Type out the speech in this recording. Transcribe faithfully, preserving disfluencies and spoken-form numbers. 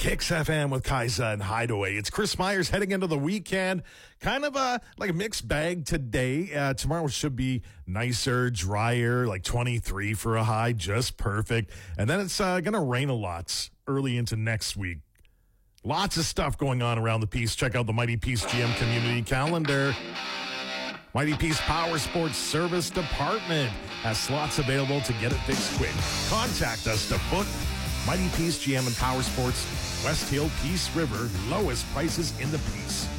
Kicks F M with Kaisa and Hideaway. It's Chris Myers heading into the weekend. Kind of a like a mixed bag today. Uh, tomorrow should be nicer, drier, like twenty-three for a high, just perfect. And then it's uh, going to rain a lot early into next week. Lots of stuff going on around the piece. Check out the Mighty Peace G M community calendar. Mighty Peace Power Sports Service Department has slots available to get it fixed quick. Contact us to book Mighty Peace G M and Power Sports, West Hill, Peace River, lowest prices in the Peace.